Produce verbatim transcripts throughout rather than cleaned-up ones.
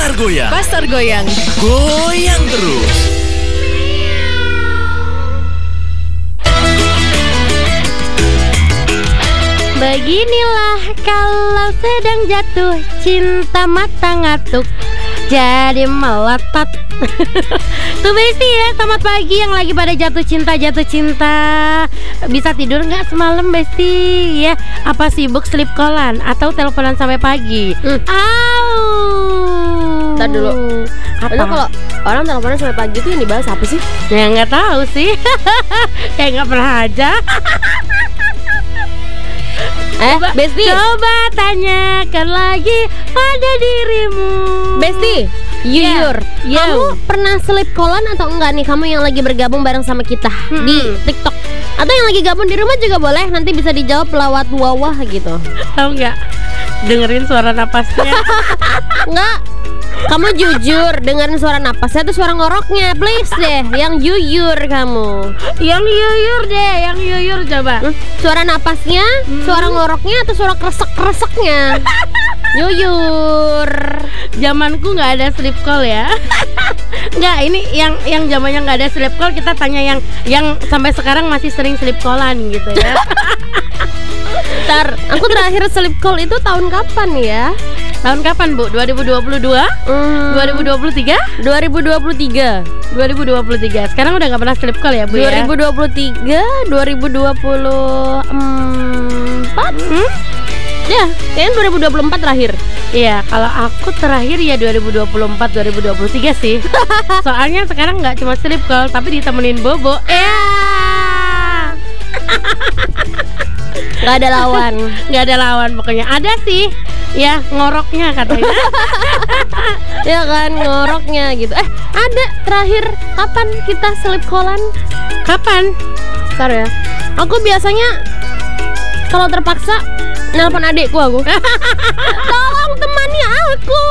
Pasar Goyang. Pasar Goyang. Goyang terus. Beginilah kalau sedang jatuh cinta mata ngatuk jadi melotot. Tuh Besti ya, selamat pagi yang lagi pada jatuh cinta jatuh cinta. Bisa tidur nggak semalam Besti? Ya, apa sibuk sleep callan atau teleponan sampai pagi? Hmm. Au. Ntar dulu. Apa? Padahal kalau orang teleponan sampai pagi itu yang dibahas apa sih? Ya nggak tahu sih. Kayak nggak pernah aja. Eh, Coba, Besti. coba tanyakan lagi pada dirimu. Besti, Yuyur, Yo. kamu pernah sleep callan atau enggak nih? Kamu yang lagi bergabung bareng sama kita Hmm. di TikTok atau yang lagi gabung di rumah juga boleh. Nanti bisa dijawab lewat wawah gitu. Tahu nggak? Dengerin suara napasnya. Enggak. Kamu jujur dengerin suara napasnya tuh suara ngoroknya. Please deh, yang yuyur kamu. Yang yuyur deh, yang yuyur coba. Hmm, Suara napasnya, suara ngoroknya atau suara kresek-kreseknya? Yuyur. Zamanku nggak ada sleep call ya. Nggak, ini yang yang zamannya nggak ada sleep call, kita tanya yang yang sampai sekarang masih sering sleep callan gitu ya. Ntar, aku terakhir sleep call itu tahun kapan ya? Tahun kapan Bu? dua ribu dua puluh dua? Hmm, dua ribu dua puluh tiga? dua ribu dua puluh tiga. dua ribu dua puluh tiga. Sekarang udah nggak pernah sleep call ya Bu dua ya? ribu dua puluh tiga, dua ribu dua puluh empat. Hmm? Ya, kayaknya dua ribu dua puluh empat terakhir. Iya, kalau aku terakhir ya dua ribu dua puluh empat dua ribu dua puluh tiga sih. Soalnya sekarang nggak cuma sleep call tapi ditemenin bobo. Ya. Gak ada lawan. Nggak ada lawan pokoknya. Ada sih, ya ngoroknya katanya. Ya kan, ngoroknya gitu. Eh, ada terakhir kapan kita sleep callan? Kapan? Bentar ya. Aku biasanya kalau terpaksa nelpon adikku aku. Tolong temani aku.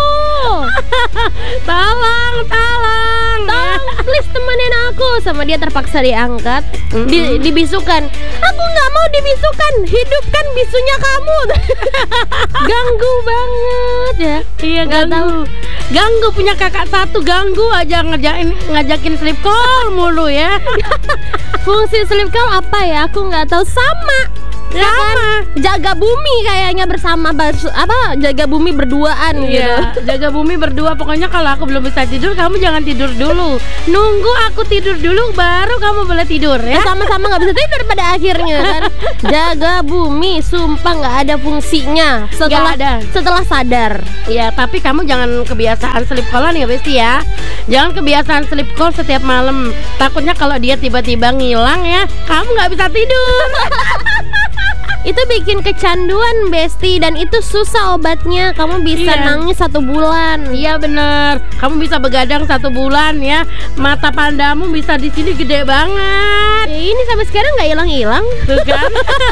Tolong, tolong. Tolong please temenin aku. Sama dia terpaksa diangkat, di, dibisukan. Aku nggak mau dibisukan. Hidupkan bisunya kamu. Ganggu banget ya. Iya, Nggak ganggu. Ganggu punya kakak satu, ganggu aja ngajakin ngajakin sleep call mulu ya. Fungsi sleep call apa ya? Aku nggak tahu. Sama. Ya kan? Jaga bumi kayaknya bersama bas- apa jaga bumi berduaan Iya, gitu. jaga bumi berdua. Pokoknya kalau aku belum bisa tidur, kamu jangan tidur dulu. Nunggu aku tidur dulu, baru kamu boleh tidur ya. Ya sama-sama nggak bisa tidur pada akhirnya kan. Jaga bumi, sumpah nggak ada fungsinya setelah Nggak ada. setelah sadar. Iya, tapi kamu jangan kebiasaan sleep callan ya Besti ya. Jangan kebiasaan sleep call setiap malam. Takutnya kalau dia tiba-tiba ngilang ya, kamu nggak bisa tidur. Itu bikin kecanduan Besti, dan itu susah obatnya. Kamu bisa Iya. nangis satu bulan. Iya bener, kamu bisa begadang satu bulan ya. Mata pandamu bisa di sini gede banget. Eh, Ini sampai sekarang nggak hilang-hilang. Tuh kan.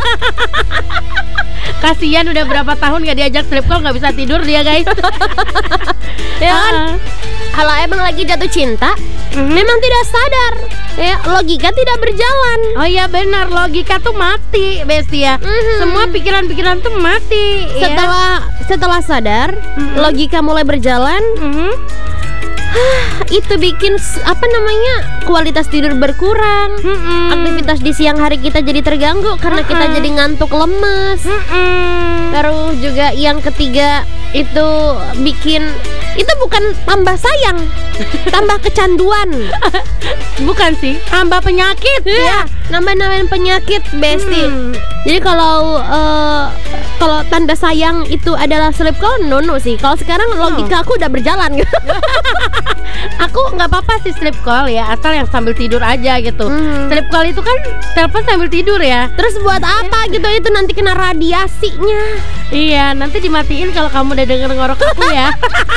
Kasihan udah berapa tahun gak diajak sleep call, gak bisa tidur dia guys. Ya kan? Ah. Kalau emang lagi jatuh cinta, Mhm. memang tidak sadar. Ya, logika tidak berjalan. Oh iya benar, logika tuh mati Besti ya. Mhm. Semua pikiran-pikiran tuh mati ya. Setelah setelah sadar, Mhm. logika mulai berjalan, Mhm. itu bikin s- apa namanya kualitas tidur berkurang. Mhm. Aktivitas di siang hari kita jadi terganggu karena kita Mm-mm. jadi ngantuk lemes. Mhm. Terus juga yang ketiga itu bikin, itu bukan tambah sayang, tambah kecanduan. Bukan sih, tambah penyakit Ya, nambah-nambahin penyakit Besti. Hmm. Jadi kalau eh, kalau tanda sayang itu adalah sleep call, no no sih. Kalau sekarang logika aku udah berjalan gitu. Aku nggak apa-apa sih sleep call ya, asal yang sambil tidur aja gitu. Hmm. Sleep call itu kan telepon sambil tidur ya. Terus buat apa gitu? Itu nanti kena radiasinya. Iya, nanti dimatiin kalau kamu udah denger ngorok aku ya.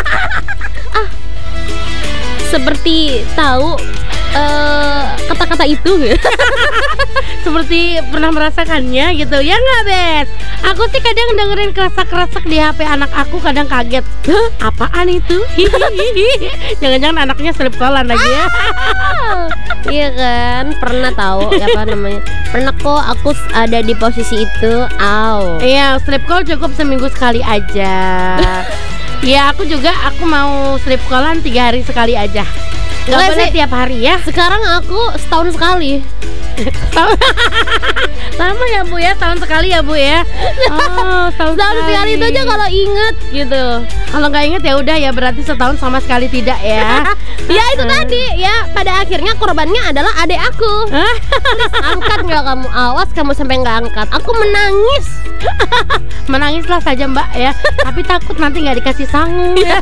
Seperti tahu eh, kata-kata itu. Seperti pernah merasakannya gitu. Ya nggak Bes? Aku sih kadang dengerin kerasak-kerasak di H P anak aku, kadang kaget. Hah? Apaan itu? Jangan-jangan anaknya sleep callan lagi ya. Iya kan, pernah tahu ya apa namanya? Pernah kok aku s- ada di posisi itu. Aw. Iya, sleep call cukup seminggu sekali aja. Ya aku juga, aku mau slip callan tiga hari sekali aja. Gak Boleh boleh sih. tiap hari ya. Sekarang aku setahun sekali. Sama ya Bu ya, tahun sekali ya Bu ya. Oh, tahun Setahun sekali itu aja kalau inget gitu. Kalau nggak inget ya udah ya, berarti setahun sama sekali tidak ya. Ya itu tadi ya, pada akhirnya korbannya adalah adik aku. Hah? Angkat nggak kamu, awas kamu sampai nggak angkat, aku menangis. Menangislah saja Mbak ya, tapi takut nanti nggak dikasih sangu ya.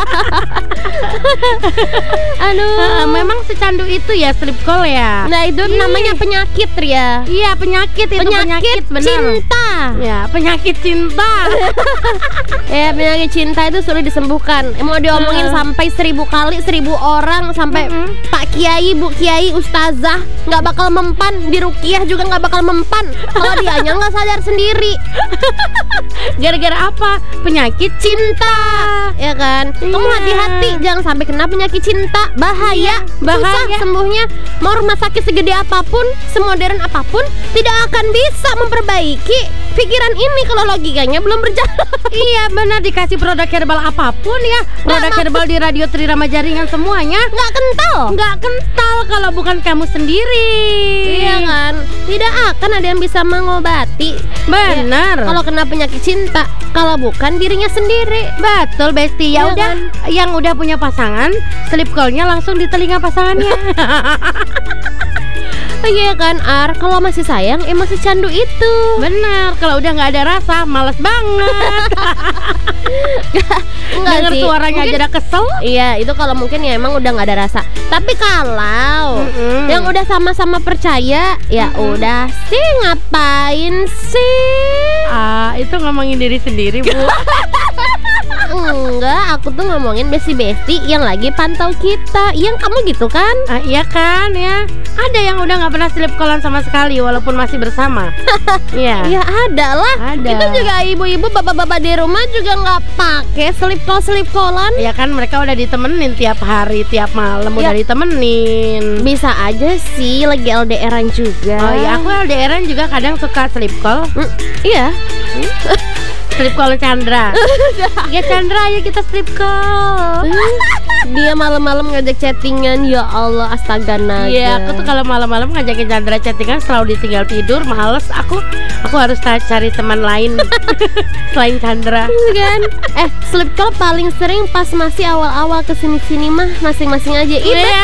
Aduh. Eh, memang secandu itu ya slip call ya. Nah itu Ih. namanya penyakit Ria. Iya penyakit itu Penyakit, penyakit, benar. cinta. Ya penyakit cinta. Ya penyakit cinta itu sulit disembuhkan. Mau diomongin Hmm. sampai seribu kali, seribu orang, sampai Mm-mm. Pak Kiai, Bu Kiai, Ustazah nggak bakal mempan, di ruqyah juga nggak bakal mempan kalau dianya nggak sadar sendiri. Gara-gara apa? Penyakit cinta. Ya kan? Kamu Iya. hati-hati jangan sampai kena penyakit cinta. Bahaya, bahaya. Susah sembuhnya. Mau rumah sakit segede apapun, semodern apapun, tidak akan bisa memperbaiki pikiran ini kalau logikanya belum berjalan. Iya benar, dikasih produk herbal apapun ya, produk Nggak herbal di Radio Trirama Jaringan semuanya Nggak kental. nggak kental kalau bukan kamu sendiri. Iya kan? Tidak akan ada yang bisa mengobati. Benar. Kalau kena penyakit cinta, kalau bukan dirinya sendiri. Betul Besti, ya Iya udah kan? yang udah punya pasangan, slip call-nya langsung di telinga pasangannya. Oh, iya kan Ar, kalau masih sayang emang secandu itu. Benar, kalau udah nggak ada rasa, males banget. Enggak Denger sih. suaranya Mungkin- aja udah kesel. Iya, itu kalau mungkin ya emang udah nggak ada rasa. Tapi kalau Mm-mm. yang udah sama-sama percaya, ya udah sih ngapain sih? Ah, itu ngomongin diri sendiri Bu. Enggak, aku tuh ngomongin besti-besti yang lagi pantau kita. Yang kamu gitu kan? Ah, iya kan ya. Ada yang udah nggak pernah slip callan sama sekali walaupun masih bersama. Iya. Ya ada lah. Ada. Kita juga ibu-ibu, bapak-bapak di rumah juga nggak pakai slip call slip callan. Ya kan mereka udah ditemenin tiap hari, tiap malam Ya. udah ditemenin. Bisa aja sih lagi L D R-an juga. Oh ya, aku L D R-an juga kadang suka slip call. Mm, iya. Slip call Chandra. Ya Chandra, ayo kita slip call. Dia malam-malam ngajak chattingan. Ya Allah, astaga naga. Iya, aku tuh kalau malam-malam ngajakin Chandra chattingan selalu ditinggal tidur, males. Aku aku harus ta- cari teman lain selain Chandra. kan? Eh, slip call paling sering pas masih awal-awal kesini-sini mah masing-masing aja. Ih, Iya.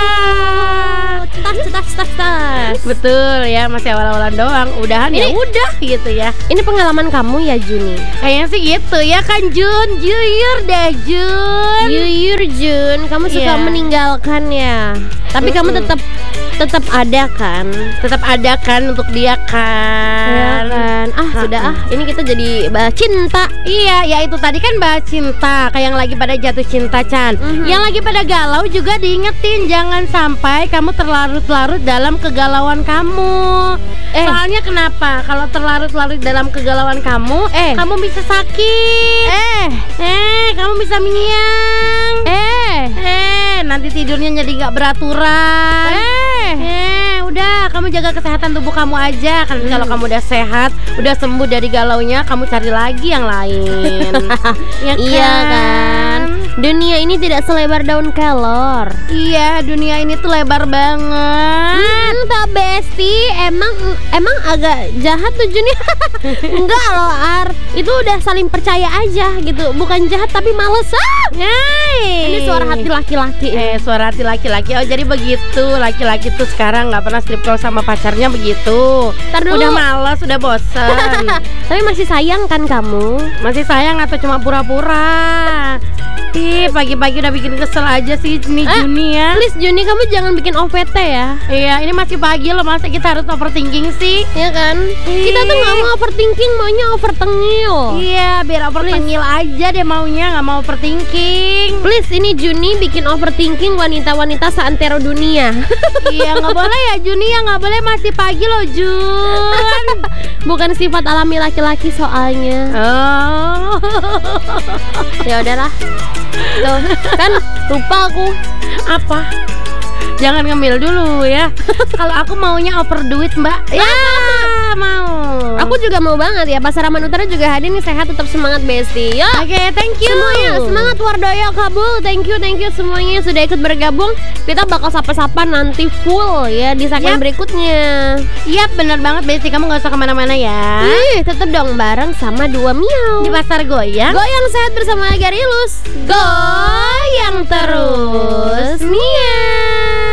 tas tas tas tas. Betul ya, masih awal-awalan doang. Udahan ya Ini- udah gitu ya. Ini pengalaman kamu ya Juni? Kayaknya sih gitu ya kan Jun. Jujur deh Jun. Jujur Jun, kamu suka Iya. meninggalkan ya. Tapi kamu Mm-mm. tetap tetap ada kan? Tetap ada kan untuk dia Ya kan. kan? Ah, Ha-ha. sudah ah. Ini kita jadi bahas cinta. Iya, ya itu tadi kan bahas cinta. Kayak yang lagi pada jatuh cinta Chan. Mhm. Yang lagi pada galau juga diingetin, jangan sampai kamu terlarut-larut dalam kegalauan kamu. Eh. Soalnya kenapa? Kalau terlarut-larut dalam kegalauan kamu, Eh. kamu bisa sakit. Eh, Eh, kamu bisa miang. eh, Eh, nanti tidurnya jadi nggak beraturan. eh. Eh, udah, kamu jaga kesehatan tubuh kamu aja. Kan Hmm. kalau kamu udah sehat, udah sembuh dari galaunya, kamu cari lagi yang lain. Ya Iya kan? Dunia ini tidak selebar daun kelor. Iya, dunia ini tuh lebar banget. Mantap Besti. Emang emang agak jahat tuh Juni. Enggak loh Ar. Itu udah saling percaya aja gitu. Bukan jahat tapi males. Ah! Hai. Ini suara hati laki-laki. Eh, suara hati laki-laki. Oh, jadi begitu. Laki-laki tuh sekarang nggak pernah strip call sama pacarnya begitu. Ntar dulu. Udah malas, udah bosan. Tapi masih sayang kan kamu? Masih sayang atau cuma pura-pura? Ih, pagi-pagi udah bikin kesel aja sih nih Eh, Juni ya. Please Juni, kamu jangan bikin O V T ya. Iya, ini masih pagi loh, masa kita harus overthinking sih? Ya kan? Kita tuh nggak mau overthinking, maunya overtengil. Iya, biar overtengil aja deh maunya, nggak mau overthinking. Please, ini Juni bikin overthinking wanita-wanita seantero dunia. Iya, nggak boleh ya Juni ya, nggak boleh, masih pagi loh Jun. Bukan sifat alami laki-laki soalnya. Oh, Ya udahlah. Tuh, kan lupa aku. apa? Jangan ngemil dulu ya. Kalau aku maunya over duit mbak. Ya, mau. Aku juga mau banget ya. Pasar Aman Utara juga hadir nih, sehat tetap semangat Besti. Yuk. Oke, okay, thank you semuanya. Semangat Wardoyo Kabul. Thank you, thank you semuanya sudah ikut bergabung. Kita bakal sapa-sapa nanti full ya di segmen yep. berikutnya. Yap, bener banget Besti, kamu gak usah kemana-mana ya. Ih, tetap dong bareng sama dua Miau di Pasar Goyang. Goyang sehat bersama Garilus. Goyang terus Miau.